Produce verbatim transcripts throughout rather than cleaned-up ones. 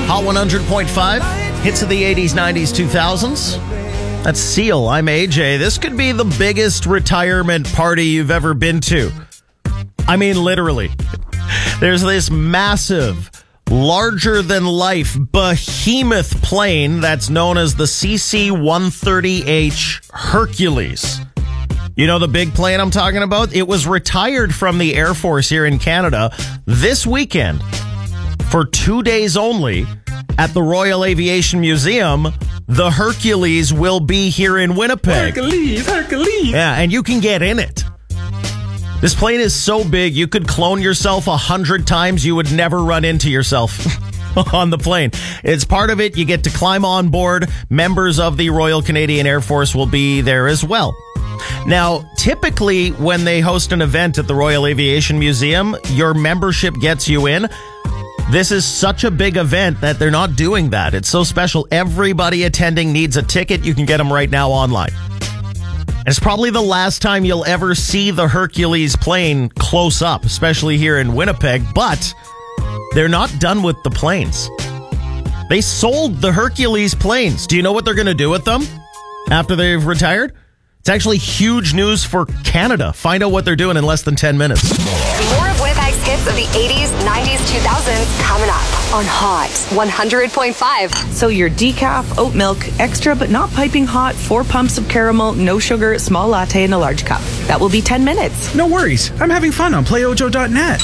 Hot one hundred point five, hits of the eighties, nineties, two thousands. That's Seal. I'm A J. This could be the biggest retirement party you've ever been to. I mean, literally. There's this massive, larger-than-life behemoth plane that's known as the C C one thirty H Hercules. You know the big plane I'm talking about? It was retired from the Air Force here in Canada this weekend for two days only at the Royal Aviation Museum. The Hercules will be here in Winnipeg. Hercules, Hercules. Yeah, and you can get in it. This plane is so big, you could clone yourself a hundred times. You would never run into yourself on the plane. It's part of it. You get to climb on board. Members of the Royal Canadian Air Force will be there as well. Now, typically when they host an event at the Royal Aviation Museum, your membership gets you in. This is such a big event that they're not doing that. It's so special. Everybody attending needs a ticket. You can get them right now online. It's probably the last time you'll ever see the Hercules plane close up, especially here in Winnipeg, but they're not done with the planes. They sold the Hercules planes. Do you know what they're going to do with them after they've retired? It's actually huge news for Canada. Find out what they're doing in less than ten minutes. More of Winnipeg's hits of the eighties, nineties, two thousands coming up on Hot one hundred point five. So your decaf, oat milk, extra but not piping hot, four pumps of caramel, no sugar, small latte in a large cup. That will be ten minutes. No worries. I'm having fun on play ojo dot net.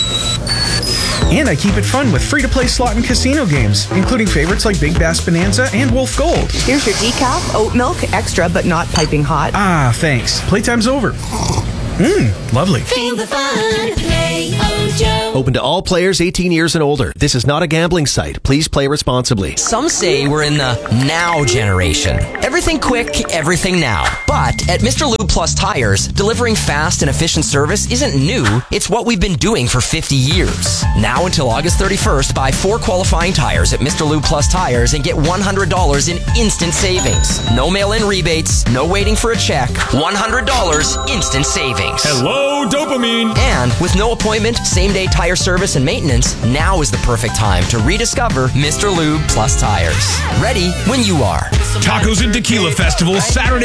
And I keep it fun with free-to-play slot and casino games, including favorites like Big Bass Bonanza and Wolf Gold. Here's your decaf, oat milk, extra but not piping hot. Ah, thanks. Playtime's over. Mmm, lovely. Feel the fun. Play Ojo. Open to all players eighteen years and older. This is not a gambling site. Please play responsibly. Some say we're in the now generation. Everything quick, everything now. But at Mister Lube Plus Tires, delivering fast and efficient service isn't new. It's what we've been doing for fifty years. Now until August thirty-first, buy four qualifying tires at Mister Lube Plus Tires and get one hundred dollars in instant savings. No mail-in rebates, no waiting for a check. one hundred dollars instant savings. Hello, dopamine. And with no appointment, same-day tire service and maintenance, now is the perfect time to rediscover Mister Lube Plus Tires. Ready when you are. Tacos and Tequila Festival, Saturday.